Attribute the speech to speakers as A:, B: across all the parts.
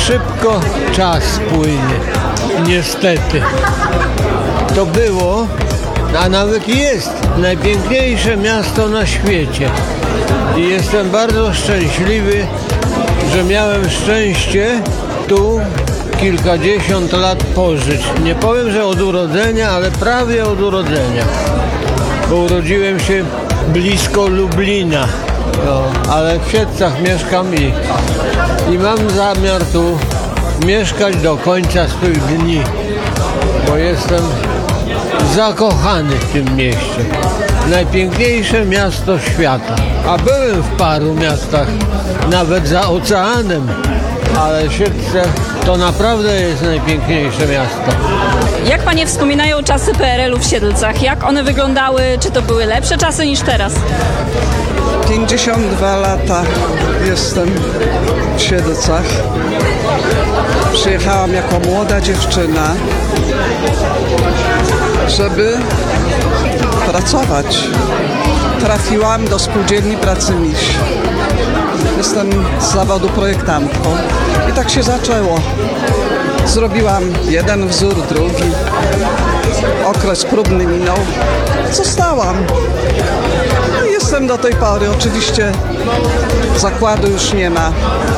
A: Szybko czas płynie, niestety. To było, a nawet jest, najpiękniejsze miasto na świecie. I jestem bardzo szczęśliwy, że miałem szczęście tu kilkadziesiąt lat pożyć. Nie powiem, że od urodzenia, ale prawie od urodzenia. Bo urodziłem się blisko Lublina, ale w Siedlcach mieszkam i mam zamiar tu mieszkać do końca swych dni, bo jestem zakochany w tym mieście. Najpiękniejsze miasto świata. A byłem w paru miastach, nawet za oceanem, ale Siedlce to naprawdę jest najpiękniejsze miasto.
B: Jak panie wspominają czasy PRL-u w Siedlcach? Jak one wyglądały? Czy to były lepsze czasy niż teraz?
C: 52 lata jestem w Siedlcach. Przyjechałam jako młoda dziewczyna, żeby pracować. Trafiłam do Spółdzielni Pracy Miś. Jestem z zawodu projektantką i tak się zaczęło. Zrobiłam jeden wzór, drugi. Okres próbny minął. Zostałam. No i jestem do tej pory. Oczywiście zakładu już nie ma.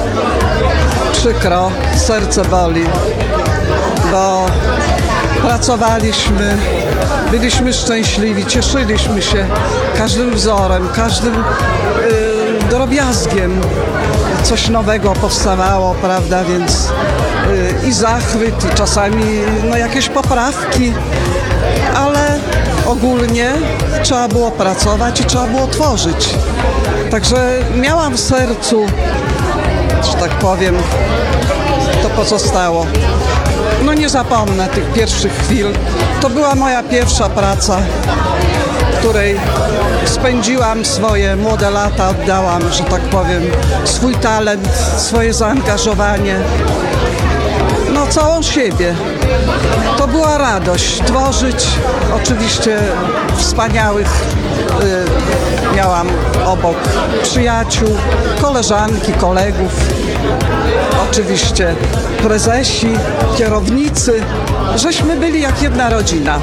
C: Przykro, serce boli, bo pracowaliśmy, byliśmy szczęśliwi, cieszyliśmy się każdym wzorem, każdym drobiazgiem. Coś nowego powstawało, prawda, więc i zachwyt, i czasami jakieś poprawki, ale ogólnie trzeba było pracować i trzeba było tworzyć. Także miałam w sercu, że tak powiem, to pozostało. No nie zapomnę tych pierwszych chwil. To była moja pierwsza praca, w której spędziłam swoje młode lata, oddałam, że tak powiem, swój talent, swoje zaangażowanie, całą siebie. To była radość tworzyć. Oczywiście wspaniałych miałam obok przyjaciół, koleżanki, kolegów, oczywiście prezesi, kierownicy. Żeśmy byli jak jedna rodzina.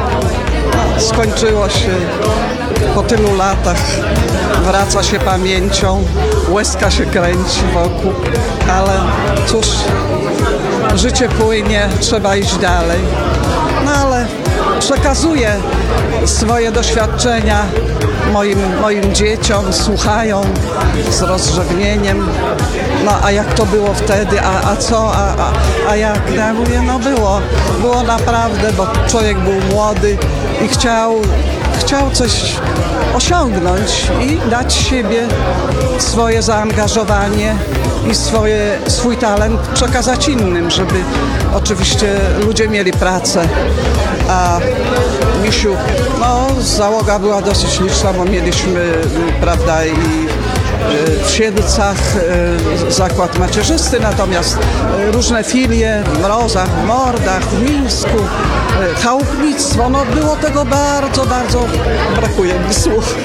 C: Skończyło się po tylu latach, wraca się pamięcią, łezka się kręci wokół, ale cóż, życie płynie, trzeba iść dalej. No ale przekazuję swoje doświadczenia moim dzieciom, słuchają z rozrzewnieniem. No a jak to było wtedy, a co, a jak? Ja mówię, było naprawdę, bo człowiek był młody i chciał coś osiągnąć i dać siebie, swoje zaangażowanie i swój talent przekazać innym, żeby oczywiście ludzie mieli pracę. A misiu, załoga była dosyć liczna, bo mieliśmy, prawda, i w Siedlcach zakład macierzysty, natomiast różne filie w Mrozach, w Mordach, w Mińsku, chałupnictwo, było tego bardzo, bardzo, brakuje mi słów.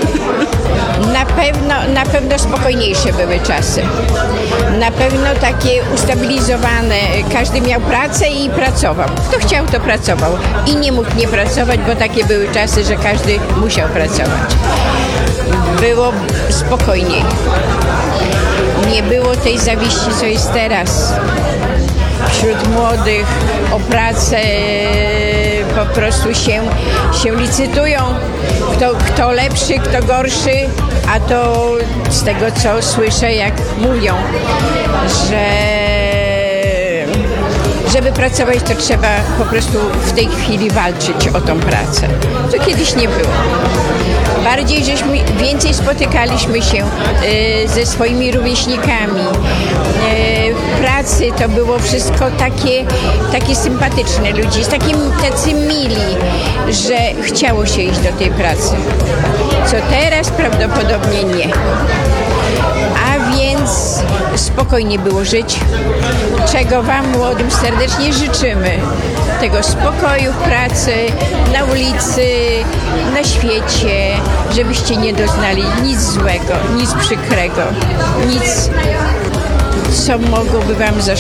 D: Na pewno spokojniejsze były czasy. Na pewno takie ustabilizowane. Każdy miał pracę i pracował. Kto chciał, to pracował. I nie mógł nie pracować, bo takie były czasy, że każdy musiał pracować. Było spokojniej. Nie było tej zawiści, co jest teraz. Wśród młodych o pracę po prostu się licytują. Kto lepszy, kto gorszy, a to z tego, co słyszę, jak mówią, że żeby pracować, to trzeba po prostu w tej chwili walczyć o tą pracę. To kiedyś nie było. Bardziej, więcej spotykaliśmy się ze swoimi rówieśnikami. W pracy to było wszystko takie sympatyczne, ludzie, tacy mili, że chciało się iść do tej pracy. Co teraz prawdopodobnie nie. A więc spokojnie było żyć, czego wam młodym serdecznie życzymy. Tego spokoju w pracy, na ulicy, na świecie, żebyście nie doznali nic złego, nic przykrego, nic, co mogłoby wam zaszkodzić.